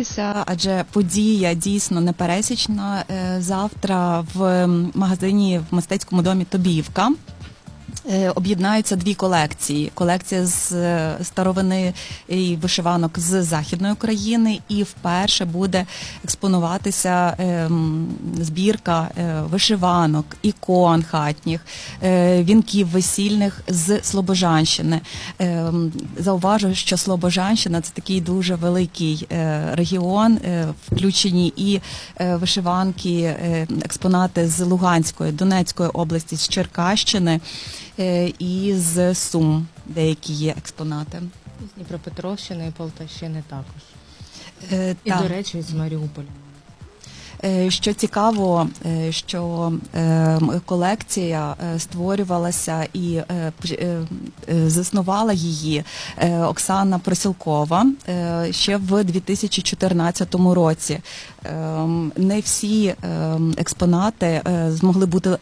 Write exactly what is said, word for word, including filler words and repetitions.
готуватися, адже подія дійсно непересічна. Завтра в магазині в мистецькому домі Тобіївка об'єднаються дві колекції. Колекція з старовини і вишиванок з Західної України, і вперше буде експонуватися збірка вишиванок, ікон хатніх, вінків весільних з Слобожанщини. Зауважу, що Слобожанщина – це такий дуже великий регіон, включені і вишиванки, експонати з Луганської, Донецької області, з Черкащини, і з Сум деякі є експонати. З Дніпропетровщини і Полтавщини також. Е, і, та. до речі, з Маріуполя. Що цікаво, що колекція створювалася і заснувала її Оксана Просілкова ще в дві тисячі чотирнадцятому році. Не всі експонати змогли бути